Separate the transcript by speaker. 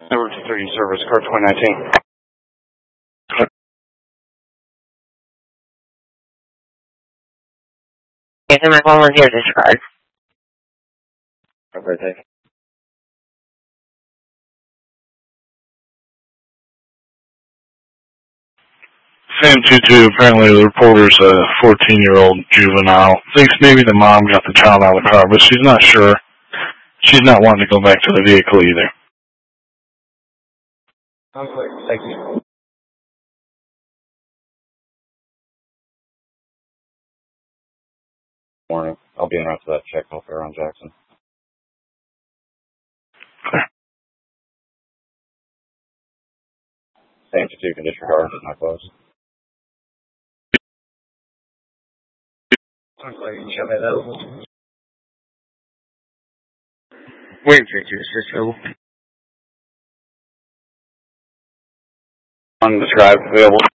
Speaker 1: Number 230 service, car 2019.
Speaker 2: Okay, my phone was here, disregard.
Speaker 1: Okay, thank you.
Speaker 3: Sam 22, apparently the reporter's a 14-year-old juvenile. Thinks maybe the mom got the child out of the car, but she's not sure. She's not wanting to go back to the vehicle either.
Speaker 1: Thank you. Morning. I'll be in after that check off there on Jackson.
Speaker 3: Clear.
Speaker 1: Sam 22 can disregard, not close.
Speaker 2: Wait, it's just
Speaker 1: Undescribed, available.